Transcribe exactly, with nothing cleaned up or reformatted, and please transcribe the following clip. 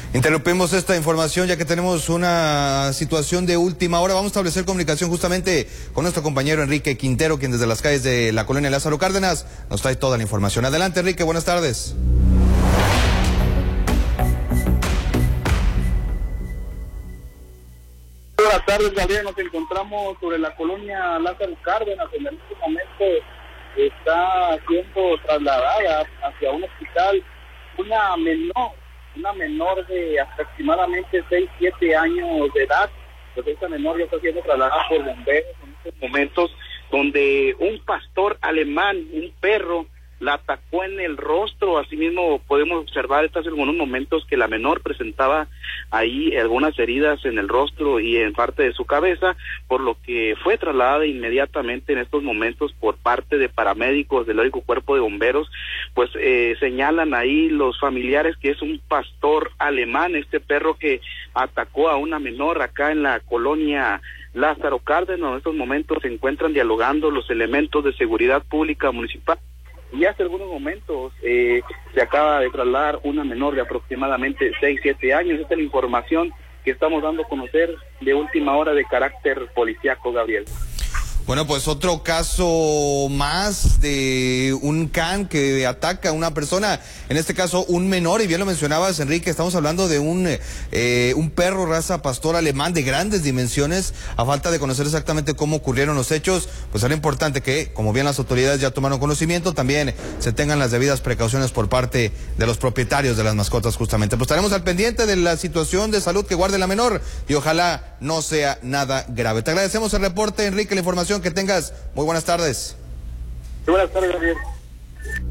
Interrumpimos esta información ya que tenemos una situación de última hora. Vamos a establecer comunicación justamente con nuestro compañero Enrique Quintero, quien desde las calles de la colonia Lázaro Cárdenas nos trae toda la información. Adelante, Enrique, buenas tardes. Buenas tardes, Gabriel. Nos encontramos sobre la colonia Lázaro Cárdenas. En este momento está siendo trasladada hacia un hospital una menor, una menor de aproximadamente seis, siete años de edad. Pues esta menor ya está siendo trasladada por bomberos en estos momentos, donde un pastor alemán, un perro, la atacó en el rostro. Asimismo podemos observar estos algunos momentos que la menor presentaba ahí algunas heridas en el rostro y en parte de su cabeza, por lo que fue trasladada inmediatamente en estos momentos por parte de paramédicos del heroico cuerpo de bomberos. Pues eh, señalan ahí los familiares que es un pastor alemán, este perro que atacó a una menor acá en la colonia Lázaro Cárdenas. En estos momentos se encuentran dialogando los elementos de seguridad pública municipal. Y hace algunos momentos eh, se acaba de trasladar una menor de aproximadamente seis, siete años. Esta es la información que estamos dando a conocer de última hora de carácter policíaco, Gabriel. Bueno, pues otro caso más de un can que ataca a una persona, en este caso un menor, y bien lo mencionabas, Enrique, estamos hablando de un eh, un perro raza pastor alemán de grandes dimensiones. A falta de conocer exactamente cómo ocurrieron los hechos, pues era importante que, como bien las autoridades ya tomaron conocimiento, también se tengan las debidas precauciones por parte de los propietarios de las mascotas justamente. Pues estaremos al pendiente de la situación de salud que guarde la menor y ojalá no sea nada grave. Te agradecemos el reporte, Enrique, la información. Que tengas muy buenas tardes. Buenas tardes, Gabriel.